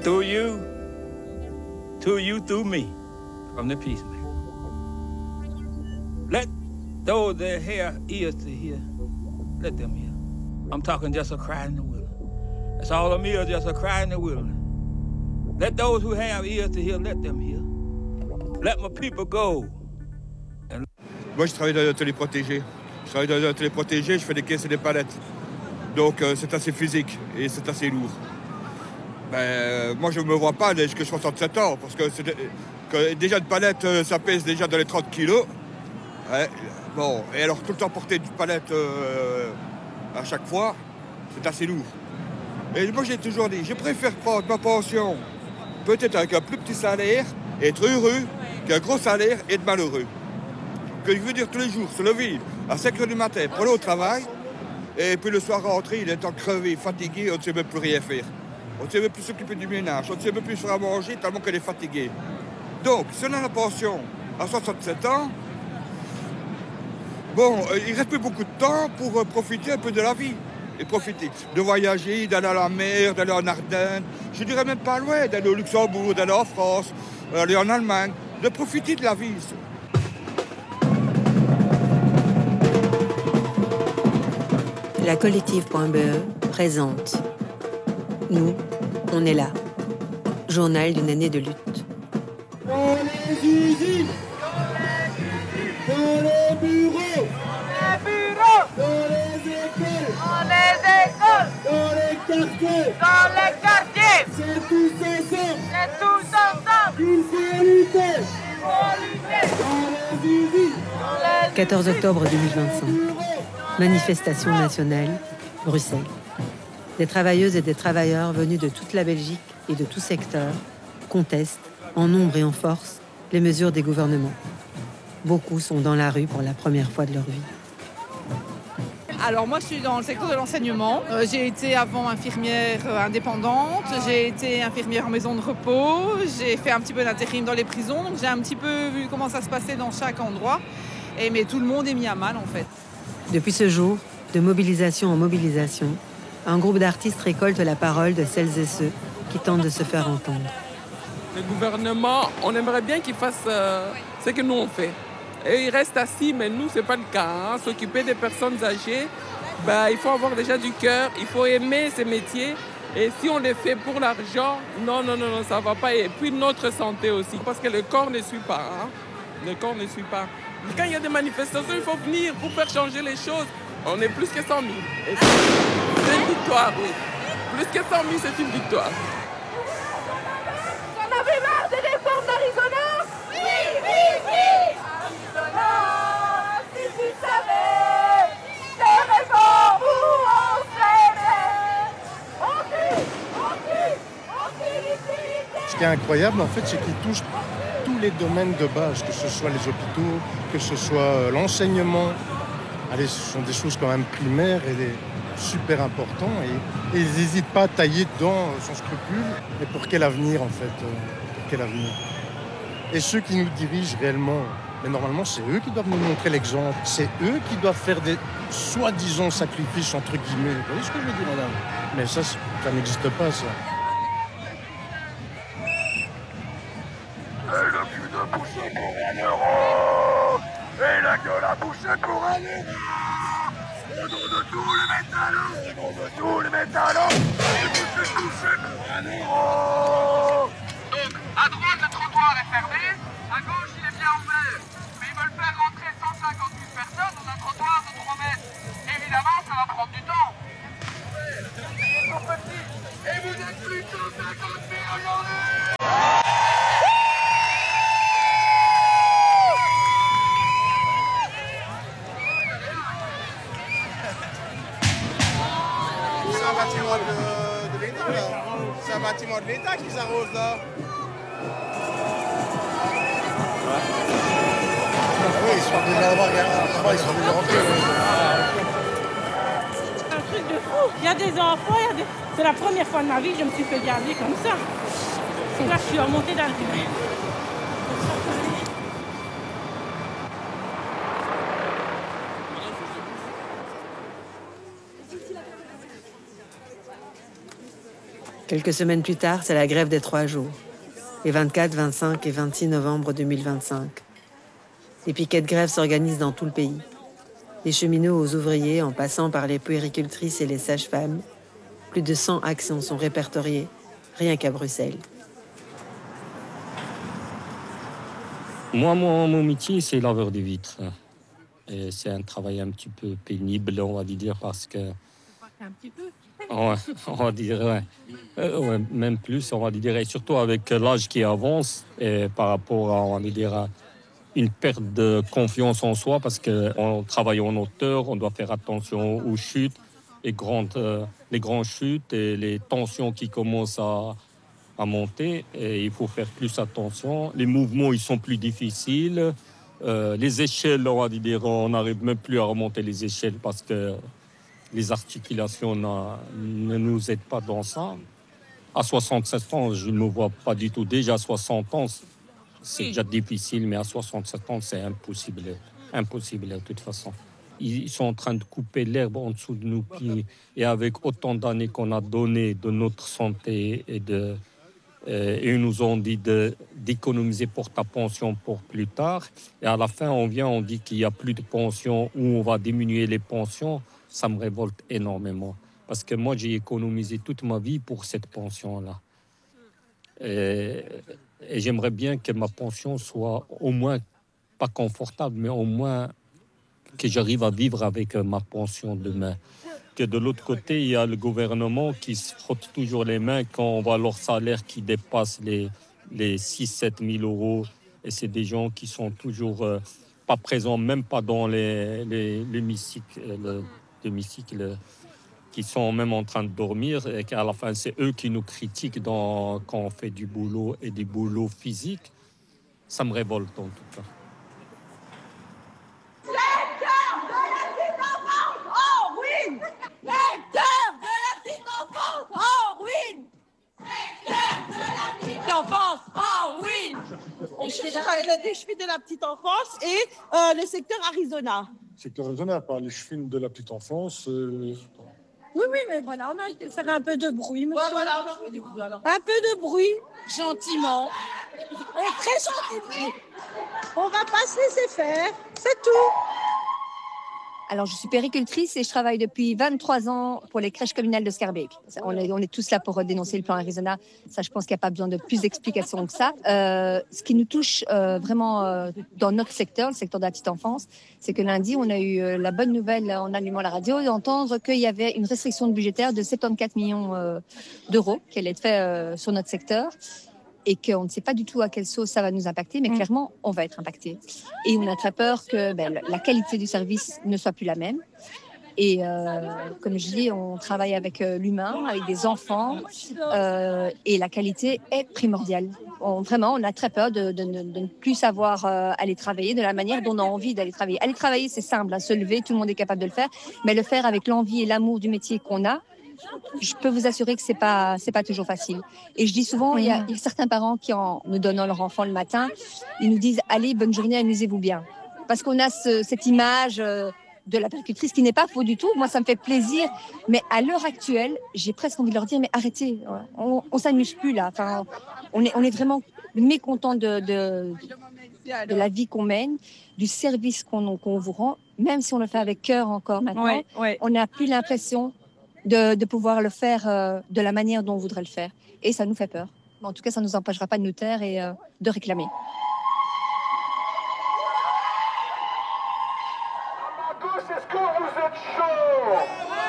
through you, through me, from the peacemaker. Let those that have ears to hear, let them hear. I'm talking just a cry in the wilderness. That's all I'm here, just a cry in the wilderness. Let those who have ears to hear, let them hear. Let my people go. Moi, je travaille dans un atelier protégé. Je travaille dans un atelier protégé, je fais des caisses et des palettes. Donc, c'est assez physique et c'est assez lourd. Moi, je ne me vois pas jusqu'à 67 ans, parce que déjà une palette, ça pèse déjà dans les 30 kilos. Ouais, bon, et alors tout le temps porter une palette à chaque fois, c'est assez lourd. Et moi, j'ai toujours dit, je préfère prendre ma pension, peut-être avec un plus petit salaire, et être heureux, qu'un gros salaire et être malheureux. Que je veux dire tous les jours, se lever à 5 h du matin pour aller au travail, et puis le soir rentrer, il est en crevé, fatigué, on ne sait même plus rien faire. On ne sait même plus s'occuper du ménage, on ne sait même plus faire à manger tellement qu'elle est fatiguée. Donc, si on a la pension à 67 ans, bon, il reste plus beaucoup de temps pour profiter un peu de la vie. Et profiter de voyager, d'aller à la mer, d'aller en Ardennes. Je dirais même pas loin, d'aller au Luxembourg, d'aller en France, d'aller en Allemagne, de profiter de la vie. La collective.be présente Nous, on est là. Journal d'une année de lutte. Dans les usines, dans les bureaux, dans les écoles, dans les quartiers, c'est tous ensemble qu'il faut lutter. Dans les usines, 14 octobre 2025. Manifestation nationale, Bruxelles. Des travailleuses et des travailleurs venus de toute la Belgique et de tout secteur contestent, en nombre et en force, les mesures des gouvernements. Beaucoup sont dans la rue pour la première fois de leur vie. Alors moi je suis dans le secteur de l'enseignement. J'ai été avant infirmière indépendante, j'ai été infirmière en maison de repos, j'ai fait un petit peu d'intérim dans les prisons, donc j'ai un petit peu vu comment ça se passait dans chaque endroit. Mais tout le monde est mis à mal en fait. Depuis ce jour, de mobilisation en mobilisation, un groupe d'artistes récolte la parole de celles et ceux qui tentent de se faire entendre. Le gouvernement, on aimerait bien qu'il fasse ce que nous on fait. Et il reste assis, mais nous, ce n'est pas le cas. Hein. S'occuper des personnes âgées, il faut avoir déjà du cœur, il faut aimer ces métiers. Et si on les fait pour l'argent, non, ça ne va pas. Et puis notre santé aussi, parce que le corps ne suit pas. Hein. Le corps ne suit pas. Quand il y a des manifestations, il faut venir pour faire changer les choses. On est plus que 100 000. Et c'est une victoire, oui. Plus que 100 000, c'est une victoire. on avait marre des réformes d'Arizona. Oui. Arizona, si tu savais, des réformes où on serait. Ce qui est incroyable, en fait, c'est qu'il touche tous les domaines de base, que ce soit les hôpitaux, que ce soit l'enseignement. Allez, ce sont des choses quand même primaires et super importantes. Et ils n'hésitent pas à tailler dedans sans scrupule. Mais pour quel avenir, en fait pour quel avenir? Et ceux qui nous dirigent réellement, mais normalement, c'est eux qui doivent nous montrer l'exemple. C'est eux qui doivent faire des soi-disant sacrifices, entre guillemets. Vous voyez ce que je veux dire, madame? Mais ça n'existe pas, ça. Et le cul de boucher pour 1 euro. Et la gueule à boucher pour 1 euro. Au nom de tous les métallos, le cul de boucher pour 1 euro. Donc, à droite, le trottoir est fermé, à gauche, il est bien ouvert. Mais ils veulent faire rentrer 150 000 personnes dans un trottoir de 3 mètres. Évidemment, ça va prendre du temps. Il est trop petit. Et vous êtes plus que 50 000 aujourd'hui. C'est un bâtiment de l'État, là. C'est un bâtiment de l'État qui s'arrose, là. Oui, ils sont déjà là-bas, ils sont déjà rentrés. C'est un truc de fou. Il y a des enfants, c'est la première fois de ma vie que je me suis fait garder comme ça. Là, je suis remontée dans le public. Quelques semaines plus tard, c'est la grève des 3 jours, les 24, 25 et 26 novembre 2025. Les piquets de grève s'organisent dans tout le pays. Des cheminots aux ouvriers, en passant par les puéricultrices et les sages-femmes, plus de 100 actions sont répertoriées, rien qu'à Bruxelles. Moi, mon métier, c'est laveur de vitres. Et c'est un travail un petit peu pénible, on va dire, parce que... Un petit peu. Ouais, on va dire, ouais, même plus, on va dire, et surtout avec l'âge qui avance, et par rapport à, on va dire, à une perte de confiance en soi, parce qu'on travaille en hauteur, on doit faire attention aux chutes, les grandes chutes et les tensions qui commencent à monter, et il faut faire plus attention. Les mouvements, ils sont plus difficiles. Les échelles, on va dire, on n'arrive même plus à remonter les échelles parce que les articulations ne nous aident pas dans ça. À 67 ans, je ne me vois pas du tout. Déjà à 60 ans, c'est déjà difficile, mais à 67 ans, c'est impossible de toute façon. Ils sont en train de couper l'herbe en dessous de nos pieds. Et avec autant d'années qu'on a donné de notre santé et ils nous ont dit d'économiser pour ta pension pour plus tard. Et à la fin, on dit qu'il n'y a plus de pension ou on va diminuer les pensions. Ça me révolte énormément. Parce que moi, j'ai économisé toute ma vie pour cette pension-là. Et j'aimerais bien que ma pension soit au moins, pas confortable, mais au moins que j'arrive à vivre avec ma pension demain. Que de l'autre côté, il y a le gouvernement qui se frotte toujours les mains quand on voit leur salaire qui dépasse les 6 000 à 7 000 euros. Et c'est des gens qui sont toujours pas présents, même pas dans l'hémicycle, qui sont même en train de dormir. Et qu'à la fin, c'est eux qui nous critiquent quand on fait du boulot et du boulot physique. Ça me révolte en tout cas. Les chevines de la petite enfance et le secteur Arizona. Secteur Arizona, pas les chevines de la petite enfance. Oui, mais voilà, on a fait un peu de bruit. Voilà. Un peu de bruit, gentiment. Et très gentiment. On va pas se laisser faire, c'est tout. Alors, je suis puéricultrice et je travaille depuis 23 ans pour les crèches communales de Schaerbeek. On est tous là pour dénoncer le plan Arizona. Ça, je pense qu'il n'y a pas besoin de plus d'explications que ça. Ce qui nous touche vraiment dans notre secteur, le secteur de la petite enfance, c'est que lundi, on a eu la bonne nouvelle en allumant la radio d'entendre qu'il y avait une restriction budgétaire de 74 millions d'euros qui allait être faite sur notre secteur. Et qu'on ne sait pas du tout à quelle sauce ça va nous impacter, mais clairement, on va être impacté. Et on a très peur que la qualité du service ne soit plus la même. Et comme je dis, on travaille avec l'humain, avec des enfants, et la qualité est primordiale. Vraiment, on a très peur de ne plus savoir aller travailler de la manière dont on a envie d'aller travailler. Aller travailler, c'est simple, se lever, tout le monde est capable de le faire, mais le faire avec l'envie et l'amour du métier qu'on a, je peux vous assurer que c'est pas toujours facile. Et je dis souvent, il y a certains parents qui, en nous donnant leur enfant le matin, ils nous disent « Allez, bonne journée, amusez-vous bien ». Parce qu'on a cette image de la puéricultrice qui n'est pas faux du tout. Moi, ça me fait plaisir. Mais à l'heure actuelle, j'ai presque envie de leur dire « Mais arrêtez, on s'amuse plus là. Enfin, on est vraiment mécontents de la vie qu'on mène, du service qu'on vous rend, même si on le fait avec cœur encore maintenant. On n'a plus l'impression de pouvoir le faire de la manière dont on voudrait le faire. Et ça nous fait peur. En tout cas, ça ne nous empêchera pas de nous taire et de réclamer. À gauche, est-ce que vous êtes chaud?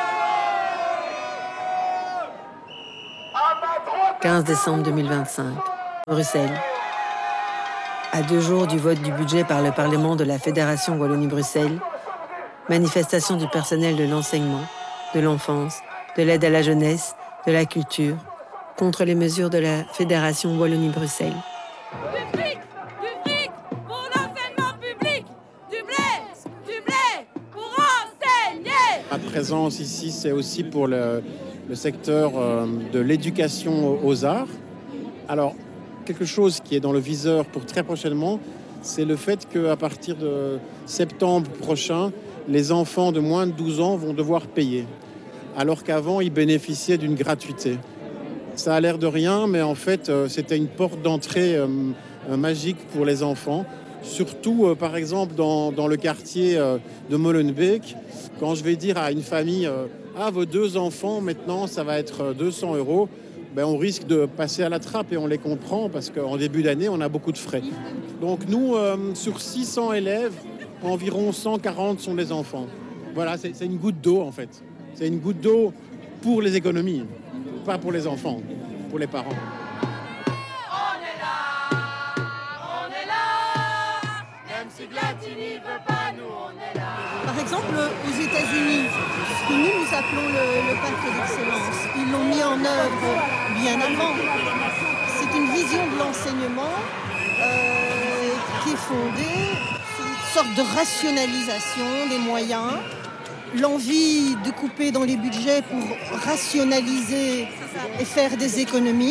À ma droite, 15 décembre 2025, Bruxelles. À 2 jours du vote du budget par le Parlement de la Fédération Wallonie-Bruxelles, manifestation du personnel de l'enseignement, de l'enfance, de l'aide à la jeunesse, de la culture, contre les mesures de la Fédération Wallonie-Bruxelles. Du fric pour l'enseignement public, du blé pour enseigner. Ma présence ici, c'est aussi pour le secteur de l'éducation aux arts. Alors, quelque chose qui est dans le viseur pour très prochainement, c'est le fait qu'à partir de septembre prochain, les enfants de moins de 12 ans vont devoir payer. Alors qu'avant, ils bénéficiaient d'une gratuité. Ça a l'air de rien, mais en fait, c'était une porte d'entrée magique pour les enfants. Surtout, par exemple, dans le quartier de Molenbeek, quand je vais dire à une famille vos 2 enfants, maintenant, ça va être 200 €, ben, on risque de passer à la trappe et on les comprend parce qu'en début d'année, on a beaucoup de frais. Donc nous, sur 600 élèves, environ 140 sont des enfants. Voilà, c'est une goutte d'eau en fait. C'est une goutte d'eau pour les économies, pas pour les enfants, pour les parents. Par exemple, aux États-Unis, ce que nous appelons le pacte d'excellence, ils l'ont mis en œuvre bien avant. C'est une vision de l'enseignement qui est fondée sur une sorte de rationalisation des moyens, l'envie de couper dans les budgets pour rationaliser et faire des économies.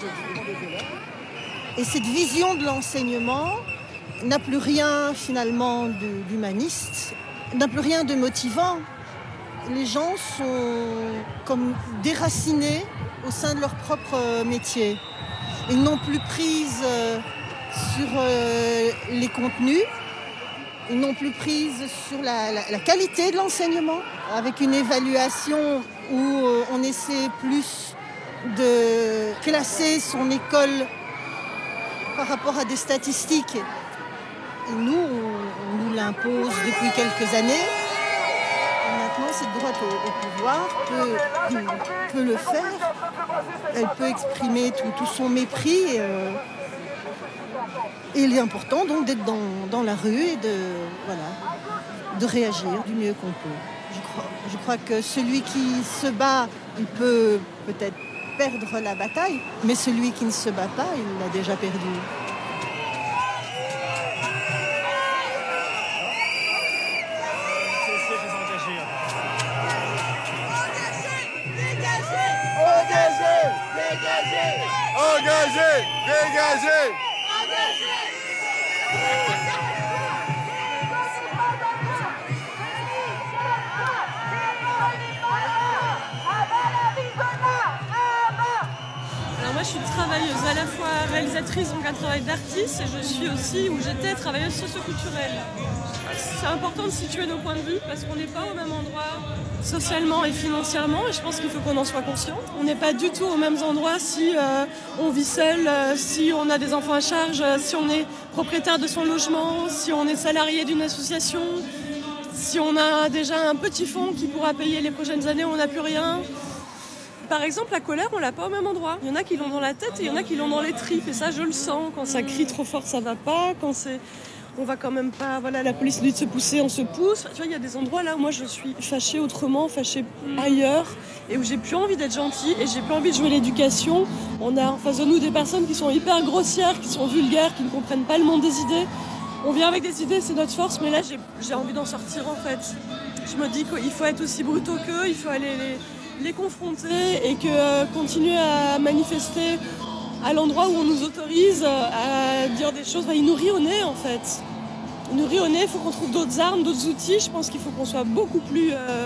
Et cette vision de l'enseignement n'a plus rien finalement d'humaniste, n'a plus rien de motivant. Les gens sont comme déracinés au sein de leur propre métier. Ils n'ont plus prise sur les contenus, ils n'ont plus prise sur la qualité de l'enseignement, avec une évaluation où on essaie plus de classer son école par rapport à des statistiques. Et nous, on nous l'impose depuis quelques années. Et maintenant, cette droite au pouvoir peut le faire. Elle peut exprimer tout son mépris. Et il est important donc d'être dans la rue et de réagir du mieux qu'on peut. Je crois que celui qui se bat, il peut peut-être perdre la bataille, mais celui qui ne se bat pas, il l'a déjà perdu. Engagé, dégagé. Alors moi je suis travailleuse, à la fois réalisatrice, donc un travail d'artiste, et je suis aussi, ou j'étais, travailleuse socio-culturelle. C'est important de situer nos points de vue parce qu'on n'est pas au même endroit socialement et financièrement, et je pense qu'il faut qu'on en soit conscient. On n'est pas du tout aux mêmes endroits si on vit seul, si on a des enfants à charge, si on est propriétaire de son logement, si on est salarié d'une association, si on a déjà un petit fonds qui pourra payer les prochaines années où on n'a plus rien. Par exemple, la colère, on l'a pas au même endroit. Il y en a qui l'ont dans la tête et il y en a qui l'ont dans les tripes, et ça je le sens. Quand ça crie trop fort, ça va pas. Quand on va quand même pas, voilà, la police dit de se pousser, on se pousse. Tu vois, il y a des endroits là où moi je suis fâchée autrement, fâchée ailleurs, et où j'ai plus envie d'être gentille et j'ai plus envie de jouer l'éducation. On a en face de nous des personnes qui sont hyper grossières, qui sont vulgaires, qui ne comprennent pas le monde des idées. On vient avec des idées, c'est notre force, mais là j'ai envie d'en sortir en fait. Je me dis qu'il faut être aussi brutaux qu'eux, il faut aller les confronter et que continuer à manifester à l'endroit où on nous autorise à dire des choses. Enfin, il nous rit au nez en fait. Il nous rit au nez, il faut qu'on trouve d'autres armes, d'autres outils. Je pense qu'il faut qu'on soit beaucoup plus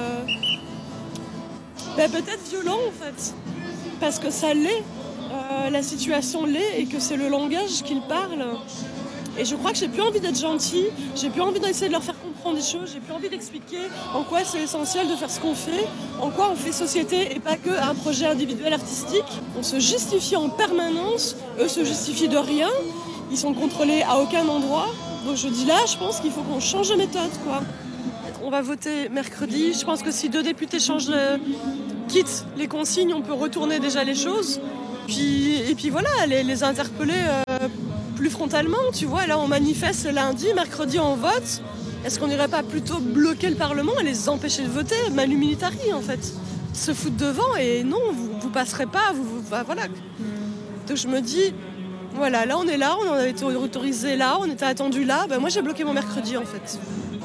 peut-être violent en fait. Parce que ça l'est, la situation l'est, et que c'est le langage qu'ils parlent. Et je crois que j'ai plus envie d'être gentille, j'ai plus envie d'essayer de leur faire comprendre des choses, j'ai plus envie d'expliquer en quoi c'est essentiel de faire ce qu'on fait, en quoi on fait société et pas que un projet individuel artistique. On se justifie en permanence, eux se justifient de rien, ils sont contrôlés à aucun endroit. Donc je dis là, je pense qu'il faut qu'on change de méthode, quoi. On va voter mercredi, je pense que si 2 députés quittent les consignes, on peut retourner déjà les choses. Et puis voilà, les interpeller plus frontalement, tu vois. Là on manifeste lundi, mercredi on vote. Est-ce qu'on n'irait pas plutôt bloquer le Parlement et les empêcher de voter, manu militari en fait, se foutre devant, et non, vous passerez pas, voilà. Donc je me dis, voilà, là on est là, on en avait été autorisé là, on était attendu là, moi j'ai bloqué mon mercredi en fait.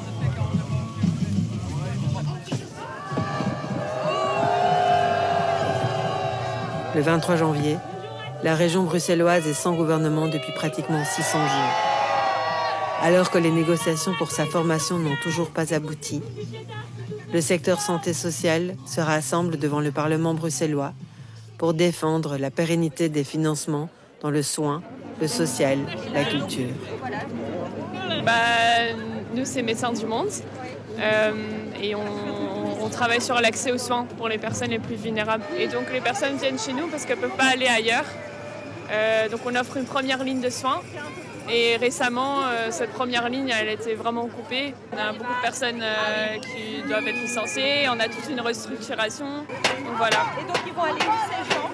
Le 23 janvier, la région bruxelloise est sans gouvernement depuis pratiquement 600 jours. Alors que les négociations pour sa formation n'ont toujours pas abouti, le secteur santé sociale se rassemble devant le Parlement bruxellois pour défendre la pérennité des financements dans le soin, le social, la culture. Nous, c'est Médecins du Monde et on travaille sur l'accès aux soins pour les personnes les plus vulnérables. Et donc les personnes viennent chez nous parce qu'elles ne peuvent pas aller ailleurs. Donc on offre une première ligne de soins. Et récemment, cette première ligne, elle a été vraiment coupée. On a beaucoup de personnes qui doivent être licenciées. On a toute une restructuration. Donc voilà. Et donc ils vont aller où ces gens?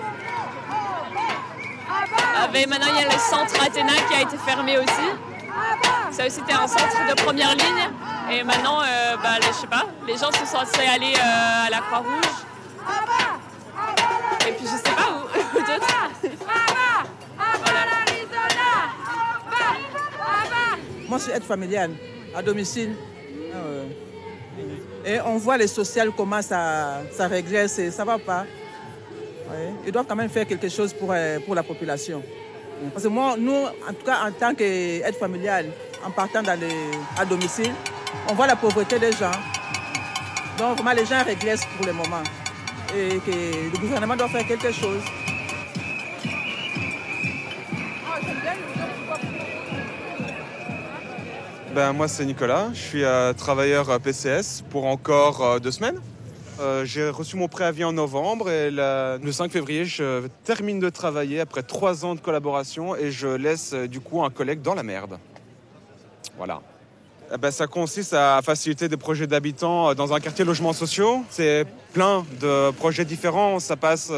Maintenant, il y a le centre Athéna qui a été fermé aussi. Ça aussi, c'était un centre de première ligne. Et maintenant, je sais pas, les gens sont censés aller à la Croix-Rouge. Et puis, je sais pas où d'autres. Moi, je suis aide familiale à domicile. Et on voit les sociales, comment ça régresse et ça ne va pas. Ouais. Ils doivent quand même faire quelque chose pour la population. Parce que moi, nous, en tout cas, en tant qu'aide familiale, en partant à domicile, on voit la pauvreté des gens. Donc, vraiment, les gens régressent pour le moment. Et que le gouvernement doit faire quelque chose. Moi, c'est Nicolas. Je suis travailleur PCS pour encore 2 semaines. J'ai reçu mon préavis en novembre et le 5 février, je termine de travailler après 3 ans de collaboration et je laisse du coup un collègue dans la merde. Voilà. Ça consiste à faciliter des projets d'habitants dans un quartier logements sociaux. C'est plein de projets différents. Ça passe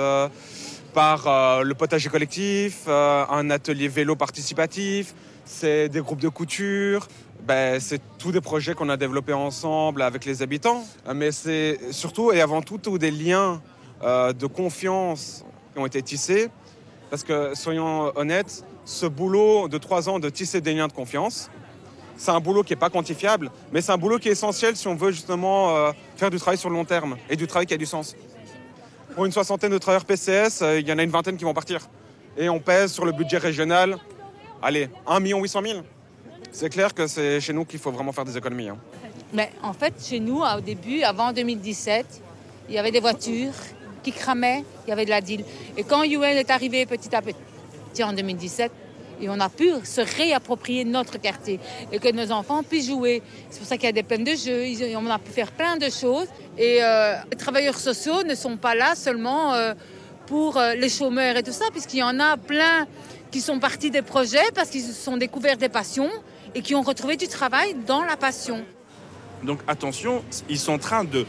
par le potager collectif, un atelier vélo participatif, c'est des groupes de couture. C'est tous des projets qu'on a développés ensemble avec les habitants. Mais c'est surtout et avant tout des liens de confiance qui ont été tissés. Parce que, soyons honnêtes, ce boulot de 3 ans de tisser des liens de confiance, c'est un boulot qui n'est pas quantifiable, mais c'est un boulot qui est essentiel si on veut justement faire du travail sur le long terme et du travail qui a du sens. Pour une 60aine de travailleurs PCS, il y en a une 20aine qui vont partir. Et on pèse sur le budget régional, 1 800 000. C'est clair que c'est chez nous qu'il faut vraiment faire des économies. Mais en fait, chez nous, au début, avant 2017, il y avait des voitures qui cramaient, il y avait de la deal. Et quand UN est arrivé petit à petit en 2017, et on a pu se réapproprier notre quartier et que nos enfants puissent jouer. C'est pour ça qu'il y a des plaines de jeux, on a pu faire plein de choses. Et les travailleurs sociaux ne sont pas là seulement pour les chômeurs et tout ça, puisqu'il y en a plein qui sont partis des projets parce qu'ils se sont découverts des passions et qui ont retrouvé du travail dans la passion. Donc attention, ils sont en train de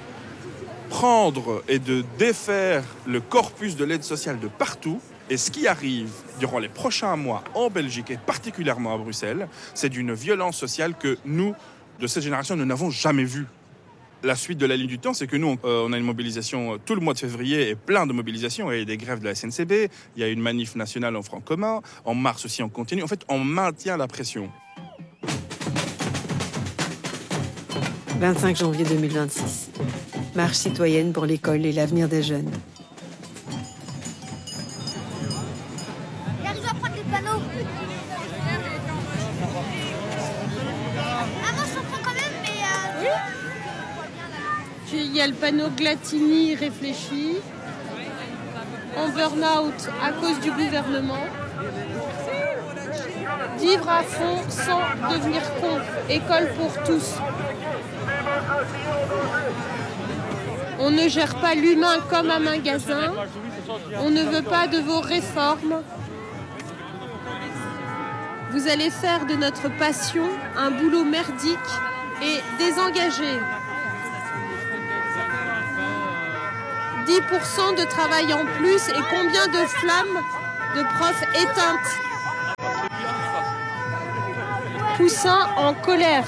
prendre et de défaire le corpus de l'aide sociale de partout. Et ce qui arrive durant les prochains mois en Belgique et particulièrement à Bruxelles, c'est d'une violence sociale que nous, de cette génération, nous n'avons jamais vue. La suite de la ligne du temps, c'est que nous, on a une mobilisation tout le mois de février et plein de mobilisations. Il y a des grèves de la SNCB, il y a une manif nationale en franc commun. En mars aussi, on continue. En fait, on maintient la pression. 25 janvier 2026. Marche citoyenne pour l'école et l'avenir des jeunes. J'arrive à prendre les panneaux. Ah, moi, je comprends quand même, mais... Oui. Puis il y a le panneau Glatini réfléchi, en burn-out à cause du gouvernement. Vivre à fond sans devenir con, école pour tous. On ne gère pas l'humain comme un magasin, on ne veut pas de vos réformes. Vous allez faire de notre passion un boulot merdique et désengagé. 10% de travail en plus et combien de flammes de profs éteintes. Poussin en colère.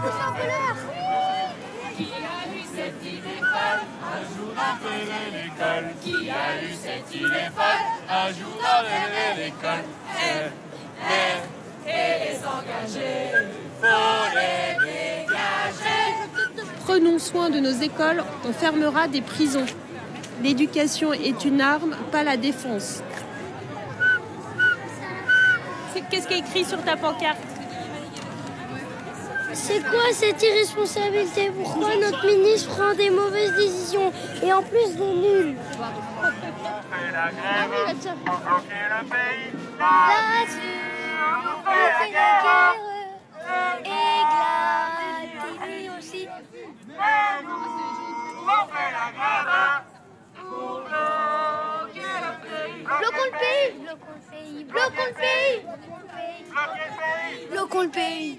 Qui a eu cette idée folle, un jour appelé l'école. Qui a eu cette idée folle, un jour appelé l'école. Et les engagés, faut les dégager. Prenons soin de nos écoles, on fermera des prisons. L'éducation est une arme, pas la défense. Qu'est-ce qui est écrit sur ta pancarte? C'est quoi cette irresponsabilité? Pourquoi notre ministre prend des mauvaises décisions et en plus des nuls? la grève pour bloquer le pays. Là-dessus, on fait la guerre. Et Gladini aussi. Mais nous, on fait la grève pour bloquer le pays. Bloquons le pays. Bloquons le pays. Bloquons le pays.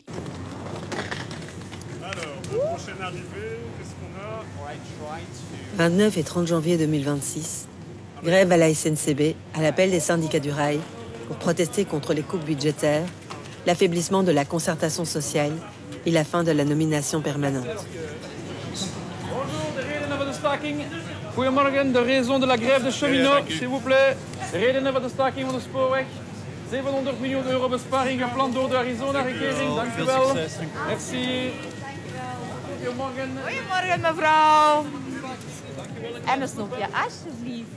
Alors, la prochaine arrivée, qu'est-ce qu'on a? 29 et 30 janvier 2026, grève à la SNCB, à l'appel des syndicats du rail, pour protester contre les coupes budgétaires, l'affaiblissement de la concertation sociale et la fin de la nomination permanente. Bonjour, de redenen van de staking. Goedemorgen, de raison de la grève de cheminots, s'il vous plaît. De redenen van de staking van de spoorweg. 700 miljoen euro besparing gepland door de Arizona-regering. Dank u wel. Merci. Goedemorgen. Goedemorgen, mevrouw. En een snoepje, alsjeblieft.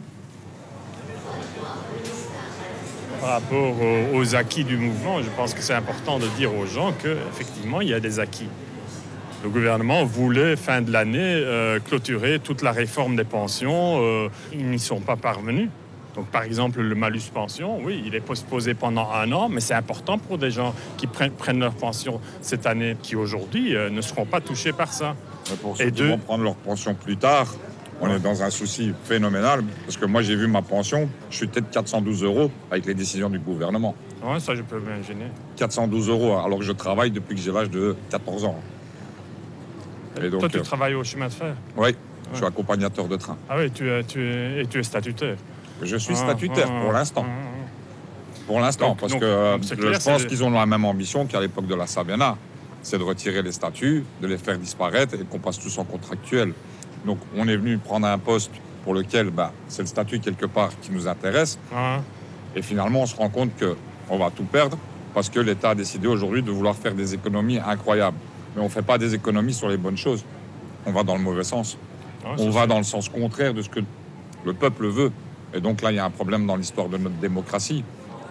Par rapport aux acquis du mouvement, je pense que c'est important de dire aux gens qu'effectivement, il y a des acquis. Le gouvernement voulait, fin de l'année, clôturer toute la réforme des pensions. Ils n'y sont pas parvenus. Donc, par exemple, le malus pension, oui, il est postposé pendant 1 an, mais c'est important pour des gens qui prennent leur pension cette année, qui aujourd'hui ne seront pas touchés par ça. Pour ceux qui vont prendre leur pension plus tard, on est dans un souci phénoménal, parce que moi j'ai vu ma pension chuter de 412 € avec les décisions du gouvernement. Ouais, ça je peux m'imaginer. 412 € alors que je travaille depuis que j'ai l'âge de 14 ans. Et donc, toi, tu travailles au chemin de fer? Oui, je suis accompagnateur de train. Ah oui, tu es statutaire? Je suis statutaire pour l'instant. Pour l'instant, parce que je pense qu'ils ont la même ambition qu'à l'époque de la Sabena. C'est de retirer les statuts, de les faire disparaître et qu'on passe tous en contractuel. Donc on est venu prendre un poste pour lequel c'est le statut quelque part qui nous intéresse. Et finalement, on se rend compte qu'on va tout perdre parce que l'État a décidé aujourd'hui de vouloir faire des économies incroyables. Mais on ne fait pas des économies sur les bonnes choses. On va dans le mauvais sens. On va dans le sens contraire de ce que le peuple veut. Et donc là, il y a un problème dans l'histoire de notre démocratie.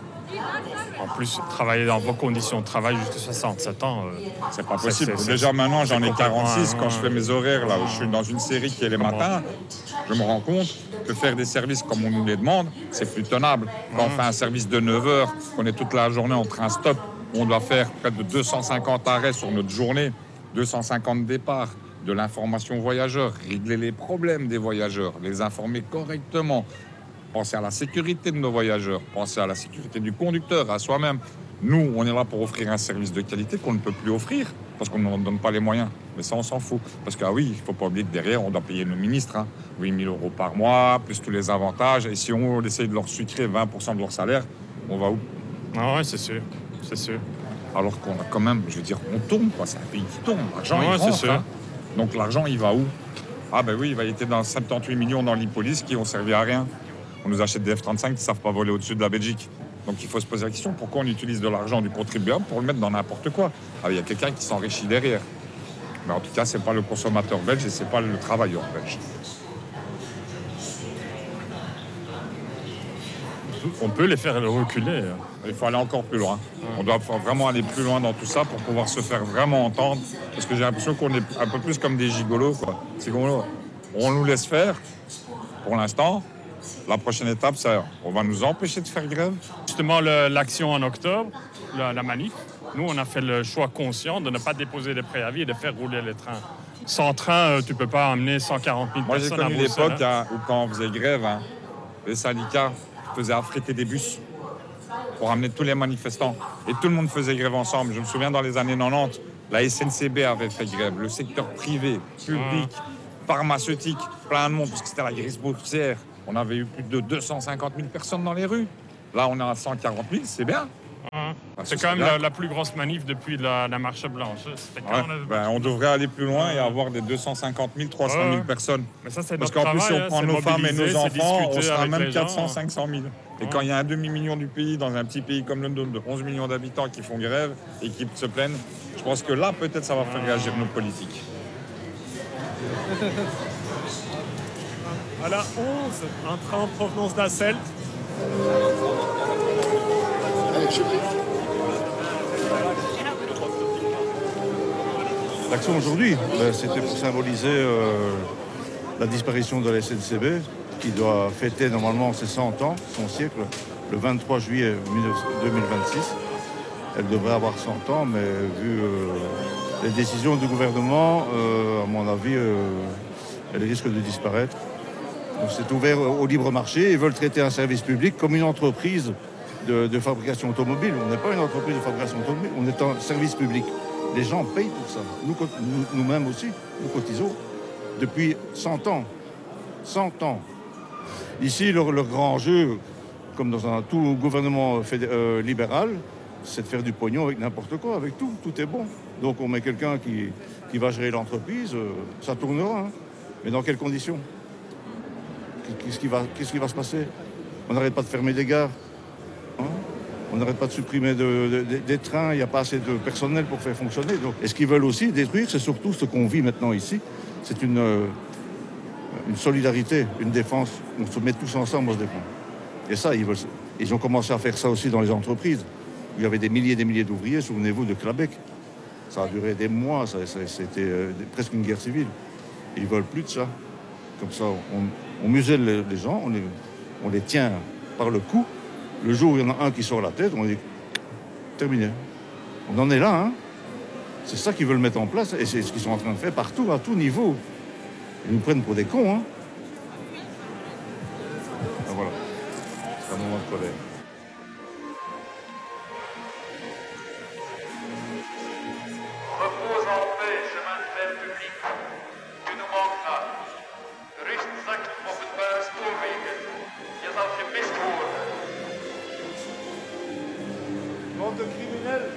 En plus, travailler dans vos conditions de travail jusqu'à 67 ans... c'est pas possible. Déjà maintenant, j'en ai 46. Quand je fais mes horaires, là où je suis dans une série qui est les matins, je me rends compte que faire des services comme on nous les demande, c'est plus tenable. Quand on fait un service de 9 heures, qu'on est toute la journée en train stop, on doit faire près de 250 arrêts sur notre journée, 250 départs, de l'information voyageurs, régler les problèmes des voyageurs, les informer correctement, penser à la sécurité de nos voyageurs, penser à la sécurité du conducteur, à soi-même. Nous, on est là pour offrir un service de qualité qu'on ne peut plus offrir parce qu'on ne donne pas les moyens. Mais ça, on s'en fout. Parce que, il ne faut pas oublier que derrière, on doit payer nos ministres, 8 000 € par mois, plus tous les avantages. Et si on essaye de leur sucrer 20% de leur salaire, on va où? Ah ouais, c'est sûr. C'est sûr. Alors qu'on a quand même, je veux dire, on tourne, quoi. C'est un pays qui tourne. L'argent, il rentre, sûr. Hein. Donc l'argent, il va où? Ah ben oui, il va être dans 78 millions dans l'e-police qui n'ont servi à rien. On nous achète des F-35 qui ne savent pas voler au-dessus de la Belgique. Donc il faut se poser la question, pourquoi on utilise de l'argent du contribuable pour le mettre dans n'importe quoi? Il y a quelqu'un qui s'enrichit derrière. Mais en tout cas, ce n'est pas le consommateur belge et ce n'est pas le travailleur belge. On peut les faire reculer. Il faut aller encore plus loin. On doit vraiment aller plus loin dans tout ça pour pouvoir se faire vraiment entendre. Parce que j'ai l'impression qu'on est un peu plus comme des gigolos, quoi. C'est qu'on nous laisse faire pour l'instant. La prochaine étape, c'est on va nous empêcher de faire grève. Justement, l'action en octobre, la manif, nous, on a fait le choix conscient de ne pas déposer des préavis et de faire rouler les trains. Sans train, tu ne peux pas amener 140 000 personnes à Bruxelles. Moi, j'ai connu l'époque où quand on faisait grève, les syndicats faisaient affréter des bus pour amener tous les manifestants. Et tout le monde faisait grève ensemble. Je me souviens, dans les années 90, la SNCB avait fait grève. Le secteur privé, public, pharmaceutique, plein de monde, parce que c'était la crise boursière. On avait eu plus de 250 000 personnes dans les rues. Là, on est à 140 000, c'est bien. C'est quand même la plus grosse manif depuis la marche blanche. On devrait aller plus loin et avoir des 250 000, 300 000 personnes. Mais ça, c'est parce qu'en plus, si on prend nos femmes et nos enfants, on sera même 400 000, 500 000. Et quand il y a un demi-million du pays, dans un petit pays comme London, de 11 millions d'habitants qui font grève et qui se plaignent, je pense que là, peut-être, ça va faire réagir nos politiques. À la 11, un train en provenance d'Asselt. L'action aujourd'hui, c'était pour symboliser la disparition de la SNCB qui doit fêter normalement ses 100 ans, son siècle, le 23 juillet 2026. Elle devrait avoir 100 ans, mais vu les décisions du gouvernement, à mon avis, elle risque de disparaître. Donc c'est ouvert au libre marché. Ils veulent traiter un service public comme une entreprise de fabrication automobile. On n'est pas une entreprise de fabrication automobile, on est un service public. Les gens payent pour ça. Nous-mêmes aussi, nous cotisons depuis 100 ans. 100 ans. Ici, leur grand jeu, comme dans tout gouvernement libéral, c'est de faire du pognon avec n'importe quoi, avec tout. Tout est bon. Donc on met quelqu'un qui va gérer l'entreprise, ça tournera. Hein. Mais dans quelles conditions ? Qu'est-ce qui va se passer ? On n'arrête pas de fermer des gares. Hein. On n'arrête pas de supprimer des trains. Il n'y a pas assez de personnel pour faire fonctionner. Donc, et ce qu'ils veulent aussi détruire, c'est surtout ce qu'on vit maintenant ici. C'est une solidarité, une défense. On se met tous ensemble, on se défend. Et ça, ils ont commencé à faire ça aussi dans les entreprises. Il y avait des milliers et des milliers d'ouvriers, souvenez-vous de Clabec. Ça a duré des mois, c'était presque une guerre civile. Ils ne veulent plus de ça. Comme ça, on muselle les gens, on les tient par le cou. Le jour où il y en a un qui sort la tête, on dit terminé. On en est là, hein. C'est ça qu'ils veulent mettre en place et c'est ce qu'ils sont en train de faire partout, à tout niveau. Ils nous prennent pour des cons, hein. Ah, voilà. C'est un moment de colère. Repose en paix, chemin de fer public. Tu nous manqueras. Rust sagt op het buis spoorwegen. Je zal gemist worden. Bande de criminels.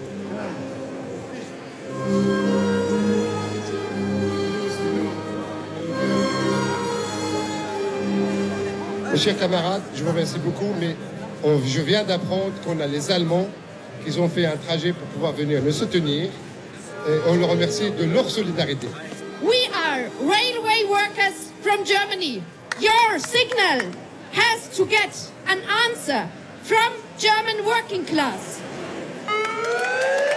Mes chers camarades, je vous remercie beaucoup, mais je viens d'apprendre qu'on a les Allemands qui ont fait un trajet pour pouvoir venir nous soutenir. Et on leur remercie de leur solidarité. We are railway workers from Germany. Your signal has to get an answer from German working class.